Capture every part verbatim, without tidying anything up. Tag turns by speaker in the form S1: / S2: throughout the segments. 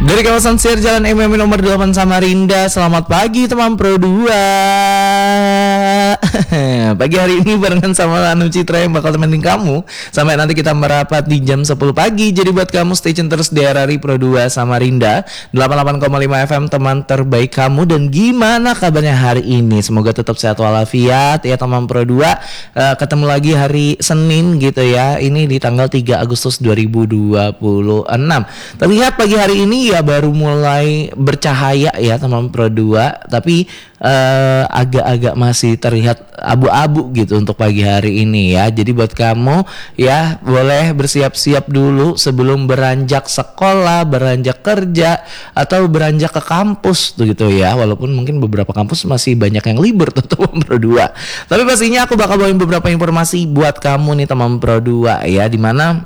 S1: Dari kawasan Sir Jalan M M nomor delapan Samarinda. Selamat pagi teman Pro dua. Pagi hari ini barengan sama Anu Citra yang bakal temenin kamu sampai nanti kita merapat di jam sepuluh pagi. Jadi buat kamu stay tune terus di R R I Pro dua Samarinda delapan puluh delapan koma lima F M, teman terbaik kamu. Dan gimana kabarnya hari ini? Semoga tetap sehat walafiat ya teman Pro dua. uh, Ketemu lagi hari Senin gitu ya. Ini di tanggal tiga Agustus dua ribu dua puluh enam. Terlihat pagi hari ini ya baru mulai bercahaya ya teman Pro dua, tapi uh, agak-agak masih terlihat abu-abu gitu untuk pagi hari ini ya. Jadi buat kamu ya boleh bersiap-siap dulu sebelum beranjak sekolah, beranjak kerja, atau beranjak ke kampus tuh gitu ya. Walaupun mungkin beberapa kampus masih banyak yang libur tuh teman Pro dua. Tapi pastinya aku bakal bawain beberapa informasi buat kamu nih teman Pro dua ya, dimana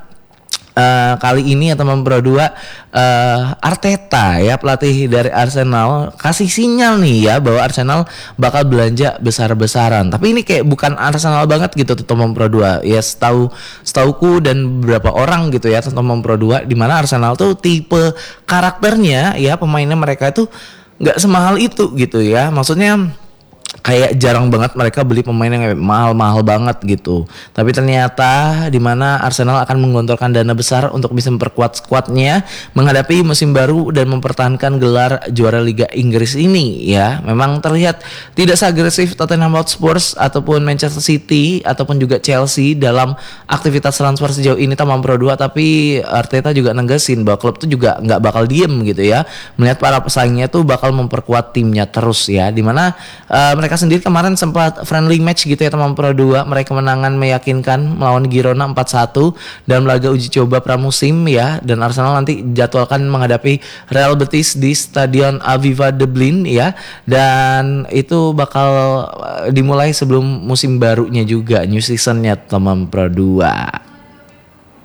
S1: Uh, kali ini ya teman Pro dua, uh, Arteta ya pelatih dari Arsenal kasih sinyal nih ya bahwa Arsenal bakal belanja besar-besaran. Tapi ini kayak bukan Arsenal banget gitu teman Pro dua. Ya setahu setauku dan beberapa orang gitu ya teman Pro dua, di mana Arsenal tuh tipe karakternya ya pemainnya mereka itu nggak semahal itu gitu ya. Maksudnya kayak jarang banget mereka beli pemain yang mahal-mahal banget gitu. Tapi ternyata di mana Arsenal akan menggelontorkan dana besar untuk bisa memperkuat skuadnya menghadapi musim baru dan mempertahankan gelar juara Liga Inggris ini ya. Memang terlihat tidak seagresif Tottenham Hotspur ataupun Manchester City ataupun juga Chelsea dalam aktivitas transfer sejauh ini teman Pro dua, tapi Arteta juga negesin bahwa klub itu juga nggak bakal diem gitu ya. Melihat para pesaingnya tuh bakal memperkuat timnya terus ya. Dimana uh, mereka sendiri kemarin sempat friendly match gitu ya teman Pro dua. Mereka menangan meyakinkan melawan Girona empat satu dalam laga uji coba pramusim ya. Dan Arsenal nanti jadwalkan menghadapi Real Betis di Stadion Aviva Dublin ya. Dan itu bakal dimulai sebelum musim barunya juga, new seasonnya teman Pro dua.